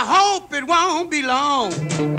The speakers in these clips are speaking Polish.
I hope it won't be long.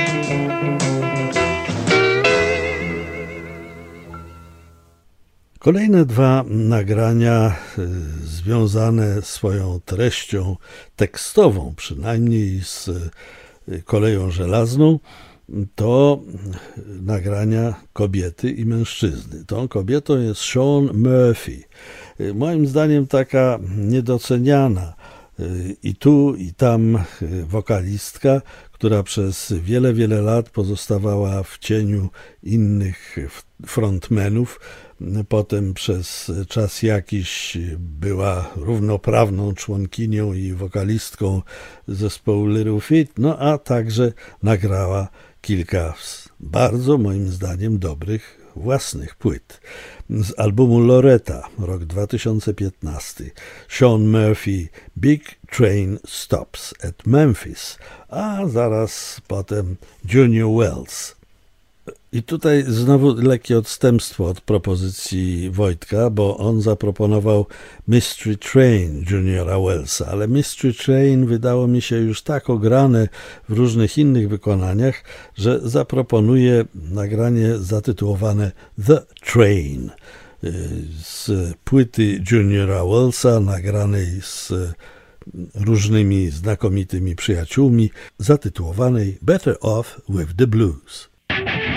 Kolejne dwa nagrania związane swoją treścią tekstową, przynajmniej z Koleją Żelazną, to nagrania kobiety i mężczyzny. Tą kobietą jest Sean Murphy. Moim zdaniem taka niedoceniana i tu, i tam wokalistka, która przez wiele, wiele lat pozostawała w cieniu innych frontmenów. Potem przez czas jakiś była równoprawną członkinią i wokalistką zespołu Little Feat, no a także nagrała kilka bardzo, moim zdaniem, dobrych własnych płyt. Z albumu Loretta, rok 2015, Sean Murphy, Big Train Stops at Memphis, a zaraz potem Junior Wells. I tutaj znowu lekkie odstępstwo od propozycji Wojtka, bo on zaproponował Mystery Train Juniora Wellsa, ale Mystery Train wydało mi się już tak ograne w różnych innych wykonaniach, że zaproponuję nagranie zatytułowane The Train z płyty Juniora Wellsa, nagranej z różnymi znakomitymi przyjaciółmi, zatytułowanej Better Off with the Blues.